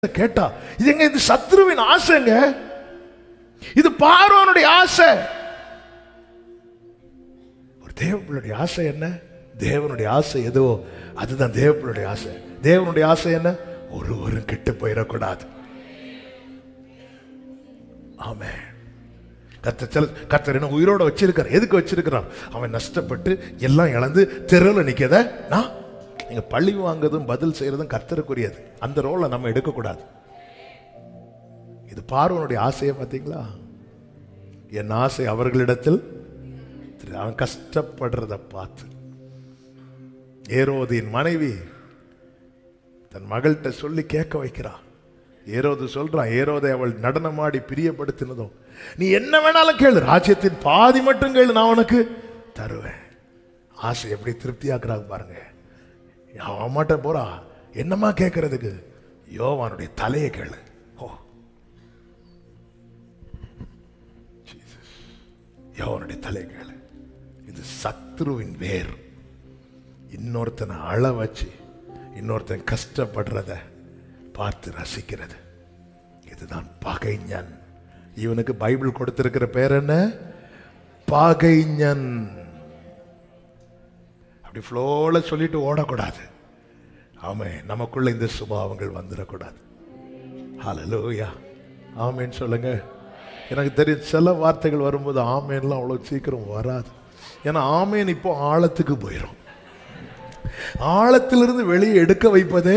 கேட்டா இதுங்க, இது சத்ருவின் ஆசைங்க, இது பார்வோனுடைய ஆசை. ஒரு தேவனுடைய ஆசை என்ன? தேவனுடைய ஆசை எதுவோ அதுதான் தேவனுடைய ஆசை. தேவனுடைய ஆசை என்ன? ஒருவரும் கெட்டு போயிடக்கூடாது. ஆமென். கர்த்தர் என்ன உயிரோட வச்சிருக்கார். எதுக்கு வச்சிருக்கிறான்? அவன் நஷ்டப்பட்டு எல்லாம் இழந்து தெருவில் நிற்கத நான் நீங்க பழி வாங்குறதும் பதில் செய்யறதும் கர்த்தருக்குரியது. அந்த ரோலை நம்ம எடுக்கக்கூடாது. இது பார்வோனுடைய ஆசையை பார்த்தீங்களா? என் ஆசை அவர்களிடத்தில், அவன் கஷ்டப்படுறத பார்த்து ஏரோதின் மனைவி தன் மகள்கிட்ட சொல்லி கேட்க வைக்கிறான். ஏரோது சொல்றான், ஏரோதை அவள் நடனமாடி பிரியப்படுத்தினதும், நீ என்ன வேணாலும் கேளு, ராஜ்யத்தின் பாதி மட்டும் கேளு, நான் உனக்கு தருவேன். ஆசை எப்படி திருப்தியாக்குறாங்க பாருங்க. அம்மாட்ட போறா, என்னம்மா கேட்கறதுக்கு? யோவானுடைய தலையை கேளு. ஓ, யோவானுடைய தலையை கேளு. இது சத்ருவின் வேர். இன்னொருத்தனை அழ வச்சு இன்னொருத்தன் கஷ்டப்படுறத பார்த்து ரசிக்கிறது. இதுதான் பகைஞன். இவனுக்கு பைபிள் கொடுத்திருக்கிற பேர் என்ன? பகைஞன். அப்படி ஃப்ளோல சொல்லிட்டு ஓடக்கூடாது. ஆமென். நமக்குள்ள இந்த சுபாவங்கள் வந்துடக்கூடாது. ஹல்லேலூயா. ஆமென் சொல்லுங்க. எனக்கு தெரியும் சில வார்த்தைகள் வரும்போது ஆமேன்லாம் அவ்வளோ சீக்கிரம் வராது. ஏன்னா ஆமேன் இப்போ ஆழத்துக்கு போயிடும். ஆழத்திலிருந்து வெளியே எடுக்க வைப்பதே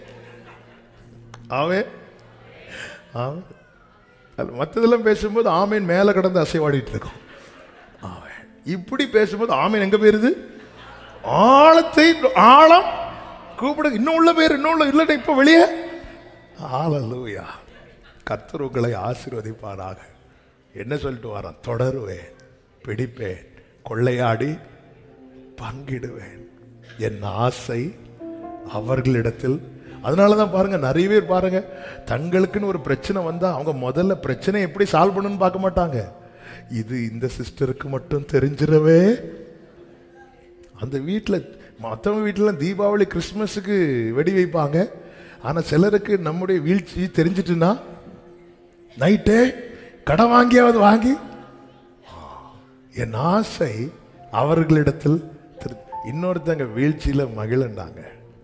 ஆமென். ஆமென். மற்றதெல்லாம் பேசும்போது ஆமேன் மேலே கடந்து அசைவாடிட்டு இருக்கும். ஆமென். இப்படி பேசும்போது ஆமேன் எங்க போயிருது? ஆழத்தை, ஆழம் கூப்பிடு. இன்னும் உள்ள பேர், இன்னும் உள்ள இல்ல, இப்ப வெளியே. ஹல்லேலூயா. கர்த்தர் உங்களை ஆசீர்வதிப்பாராக. என்ன சொல்லிட்டு வரான்? தொடருவேன், பிடிப்பேன், கொள்ளையாடி பங்கிடுவேன். என் ஆசை அவர்களிடத்தில். அதனாலதான் பாருங்க, நிறைய பேர் பாருங்க, தங்களுக்குன்னு ஒரு பிரச்சனை வந்தா அவங்க முதல்ல பிரச்சனை எப்படி சால்வ் பண்ணணும்னு பார்க்க மாட்டாங்க. இது இந்த சிஸ்டருக்கு மட்டும் தெரிஞ்சிடவே. அந்த வீட்டில், மற்றவங்க வீட்டில் தீபாவளி கிறிஸ்மஸுக்கு வெடி வைப்பாங்க. ஆனால் சிலருக்கு நம்முடைய வீழ்ச்சி தெரிஞ்சிட்டுன்னா நைட்டே கடை வாங்கியாவது வாங்கி, என் ஆசை அவர்களிடத்தில். இன்னொருத்தங்க வீழ்ச்சியில் மகிழ்ந்தாங்க.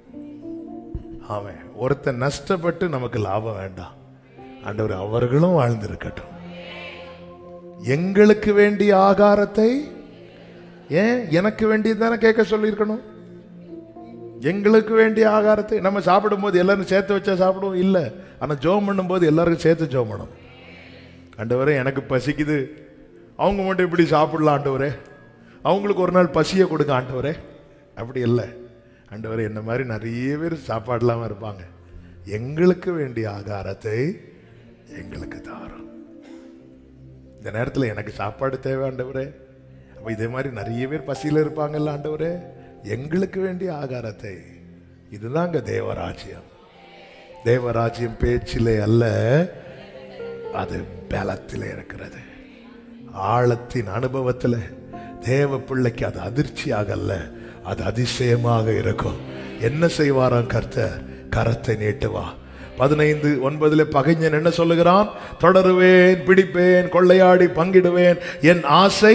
ஆமாம். ஒருத்தன் நஷ்டப்பட்டு நமக்கு லாபம் வேண்டாம். ஆண்டவர் அவர்களும் வாழ்ந்திருக்கட்டும். எங்களுக்கு வேண்டிய ஆகாரத்தை ஏன் எனக்கு வேண்டியது தானே கேட்க சொல்லியிருக்கணும்? எங்களுக்கு வேண்டிய ஆகாரத்தை நம்ம சாப்பிடும் போது எல்லாரும் சேர்த்து வச்சா சாப்பிடுவோம் இல்லை. ஆனால் ஜோம் பண்ணும்போது எல்லாருக்கும் சேர்த்து ஜோம் பண்ணணும். ஆண்டவரே எனக்கு பசிக்குது, அவங்க மட்டும் இப்படி சாப்பிடலாம் ஆண்டவரே, அவங்களுக்கு ஒரு நாள் பசியை கொடுங்க ஆண்டவரே. அப்படி இல்லை. ஆண்டவரே என்ன மாதிரி நிறைய பேர் சாப்பாடு இல்லாமல் இருப்பாங்க, எங்களுக்கு வேண்டிய ஆகாரத்தை எங்களுக்கு தாரும். இந்த நேரத்தில் எனக்கு சாப்பாடு தேவை ஆண்டவரே. அப்போ இதே மாதிரி நிறைய பேர் பசியில் இருப்பாங்கல்ல ஆண்டவரே, எங்களுக்கு வேண்டிய ஆகாரத்தை. இதுதாங்க தேவராஜ்யம். தேவராஜ்யம் பேச்சிலே அல்ல, அது பலத்தில் இருக்கிறது, ஆழத்தின் அனுபவத்தில். தேவ பிள்ளைக்கு அது அதிர்ச்சியாக அல்ல, அது அதிசயமாக இருக்கும். என்ன செய்வாராம் கர்த்தர்? கரத்தை நீட்டுவா. 15:9 பகைஞன் என்ன சொல்லுகிறான்? தொடருவேன், பிடிப்பேன், கொள்ளையாடி பங்கிடுவேன். என் ஆசை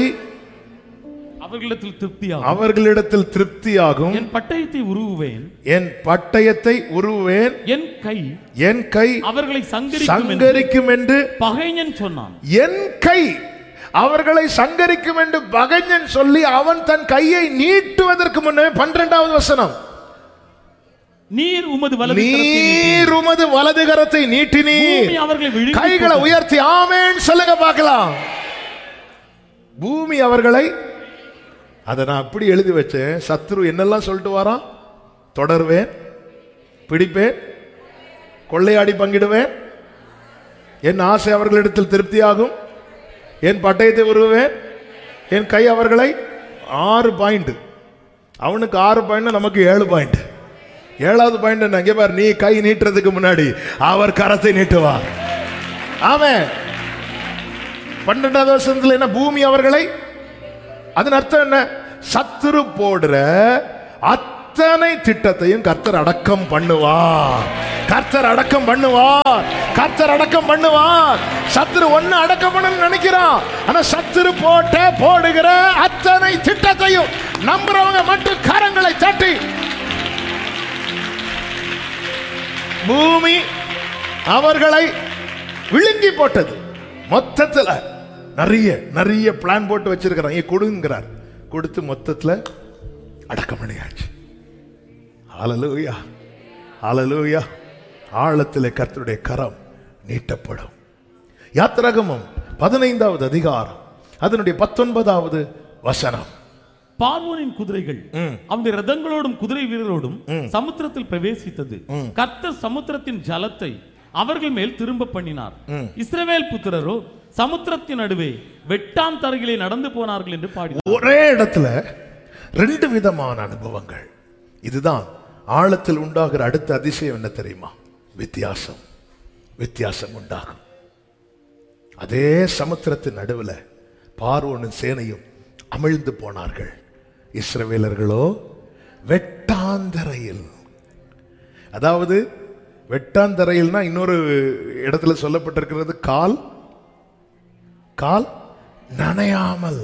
அவர்களிடத்தில் திருப்தியாகும். என் பட்டயத்தை உருவுவேன், என் பட்டயத்தை உருவுவேன். என் கை அவர்களை சங்கரிக்கும் என்று பகைஞன் சொன்னான். என் கை அவர்களை சங்கரிக்கும் என்று பகைஞன் சொல்லி அவன் தன் கையை நீட்டுவதற்கு முன்னே 12வது வசனம், நீர் உமது வலது கரத்தை நீட்டினீர், கைகளை உயர்த்தி ஆமென் சொல்லுங்க பார்க்கலாம். பூமி அவர்களை, அதை நான் அப்படி எழுதி வச்சேன். சத்ரு என்னெல்லாம் சொல்லிட்டு வாரான்? தொடருவேன், பிடிப்பேன், கொள்ளையாடி பங்கிடுவேன், என் ஆசை அவர்களிடத்தில் திருப்தியாகும், என் பட்டயத்தை உருவேன், என் கை அவர்களை. 6 பாயிண்ட். அவனுக்கு 6 பாயிண்ட், நமக்கு 7 பாயிண்ட். 7வது பாயிண்ட் என்ன? இங்கே பாரு, நீ கை நீட்டுறதுக்கு முன்னாடி அவர் கரத்தை நீட்டுவார். ஆமென். 12வது வசனத்தில் என்ன? பூமி அவர்களை. அதன் அர்த்தம் என்ன? சத்துரு போடுற அத்தனை திட்டத்தையும் கர்த்தர் அடக்கம் பண்ணுவார். கர்த்தர் அடக்கம் பண்ணுவார். கர்த்தர் அடக்கம் பண்ணுவார். சத்துரு ஒண்ணு அடக்கம் பண்ண நினைக்கிறான். ஆனா சத்துரு போடுகிற அத்தனை திட்டத்தையும் நம்புறவங்க மட்டும் கரங்களை தட்டி பூமி அவர்களை விழுங்கி போட்டது. மொத்தத்துல நிறைய பிளான் போட்டு வச்சிருக்கிறான். கொடுங்கிறார், கொடுத்து மொத்தத்துல அடக்கம் பண்ணியாச்சு. ஹல்லேலூயா, ஹல்லேலூயா. ஆழத்திலே கர்த்தருடைய கரம் நீட்டப்படும். யாத்திராகமம் 15வது அதிகாரம் அதனுடைய 19வது வசனம். பார்வோனின் குதிரைகள் அவனுடைய ரதங்களோடும் குதிரை வீரரோடும் சமுத்திரத்தில் பிரவேசித்தது. கர்த்தர் சமுத்திரத்தின் ஜலத்தை அவர்கள் மேல் திரும்ப பண்ணினார். இஸ்ரவேல் புத்திரரோ சமுத்திரத்தின் நடுவே வெட்டாம் தரையிலே நடந்து போனார்கள் என்று பாடி. ஒரே இடத்துல 2 விதமான அனுபவங்கள். இதுதான் ஆழத்தில் உண்டாகிற அடுத்த அதிசயம். என்ன தெரியுமா? வித்தியாசம் உண்டாகும். அதே சமுத்திரத்தின் நடுவில் பார்வோனின் சேனையும் அமிழ்ந்து போனார்கள். இஸ்ரவேலர்களோ வெட்டாந்தரையில். அதாவது வெட்டாந்தரையில்னா இன்னொரு இடத்துல சொல்லப்பட்டிருக்கிறது கால் நனையாமல்.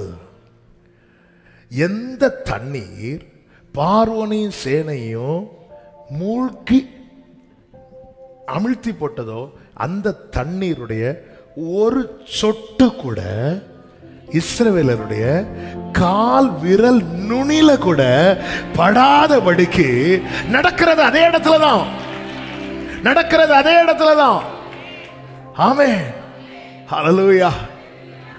எந்த தண்ணீர் பார்வோனின் சேனையும் மூழ்கி அமிழ்த்தி போட்டதோ அந்த தண்ணீருடைய ஒரு சொட்டு கூட இஸ்ரவேலருடைய கால் விரல் நுனில கூட படாதபடிக்கு நடக்கிறது அதே இடத்துலதான். ஆமென், ஹல்லேலூயா.